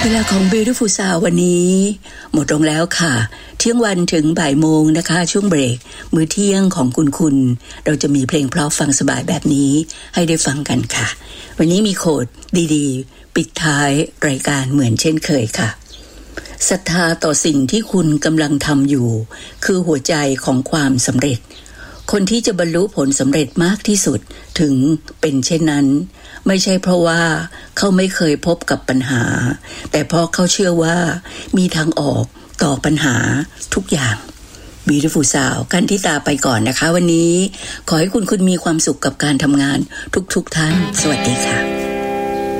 เวลาของ Beautiful Sound วันนี้หมดลงแล้วค่ะเที่ยงวันถึงบ่ายโมงนะคะช่วงเบรกมื้อเที่ยงของคุณเราจะมีเพลงเพราะฟังสบายแบบนี้ให้ได้ฟังกันค่ะวันนี้มีโคดดีๆปิดท้ายรายการเหมือนเช่นเคยค่ะศรัทธาต่อสิ่งที่คุณกำลังทำอยู่คือหัวใจของความสำเร็จคนที่จะบรรลุผลสำเร็จมากที่สุดถึงเป็นเช่นนั้นไม่ใช่เพราะว่าเขาไม่เคยพบกับปัญหาแต่เพราะเขาเชื่อว่ามีทางออกต่อปัญหาทุกอย่าง Beautiful Sound กันที่ตาไปก่อนนะคะวันนี้ขอให้คุณมีความสุขกับการทำงานทุกท่านสวัสดีค่ะ